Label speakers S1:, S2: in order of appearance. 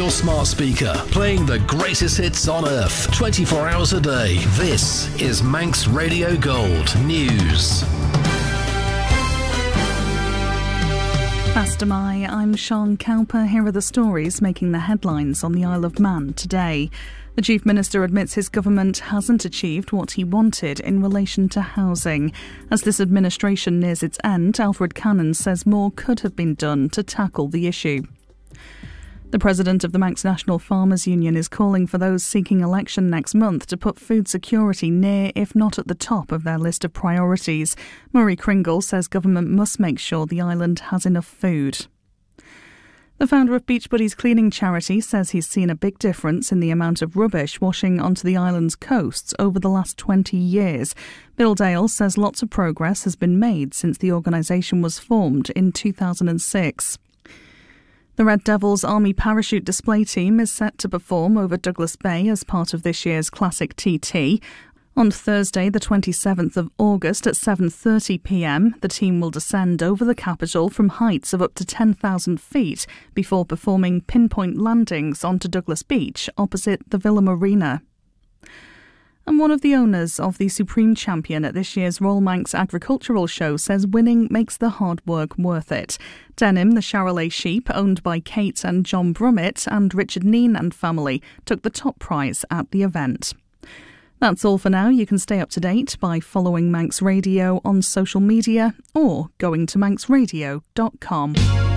S1: your smart speaker, playing the greatest hits on earth, 24 hours a day. This is Manx Radio Gold News.
S2: Faster My, I'm Sean Cowper. Here are the stories making the headlines on the Isle of Man today. The Chief Minister admits his government hasn't achieved what he wanted in relation to housing. As this administration nears its end, Alfred Cannon says more could have been done to tackle the issue. The President of the Manx National Farmers Union is calling for those seeking election next month to put food security near, if not at the top of their list of priorities. Murray Kringle says government must make sure the island has enough food. The founder of Beach Buddies cleaning charity says he's seen a big difference in the amount of rubbish washing onto the island's coasts over the last 20 years. Bill Dale says lots of progress has been made since the organisation was formed in 2006. The Red Devils Army Parachute Display Team is set to perform over Douglas Bay as part of this year's Classic TT. On Thursday, the 27th of August at 7:30pm, the team will descend over the capital from heights of up to 10,000 feet before performing pinpoint landings onto Douglas Beach opposite the Villa Marina. And one of the owners of the Supreme Champion at this year's Royal Manx Agricultural Show says winning makes the hard work worth it. Denham, the Charolais sheep, owned by Kate and John Brummett and Richard Neen and family, took the top prize at the event. That's all for now. You can stay up to date by following Manx Radio on social media or going to manxradio.com.